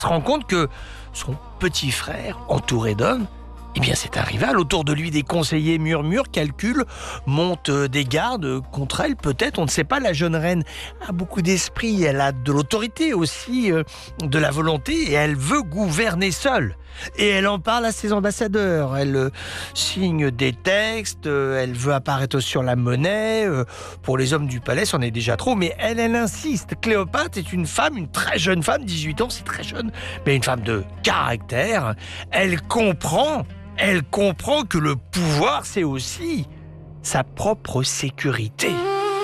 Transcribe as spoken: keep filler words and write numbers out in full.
se rend compte que son petit frère, entouré d'hommes, eh bien c'est un rival. Autour de lui, des conseillers murmurent, calculent, montent euh, des gardes contre elle, peut-être, on ne sait pas. La jeune reine a beaucoup d'esprit, elle a de l'autorité aussi, euh, de la volonté, et elle veut gouverner seule. Et elle en parle à ses ambassadeurs, elle euh, signe des textes, euh, elle veut apparaître sur la monnaie. Euh, pour les hommes du palais, c'en est déjà trop, mais elle, elle insiste. Cléopâtre est une femme, une très jeune femme, dix-huit ans, c'est très jeune, mais une femme de caractère. Elle comprend Elle comprend que le pouvoir, c'est aussi sa propre sécurité.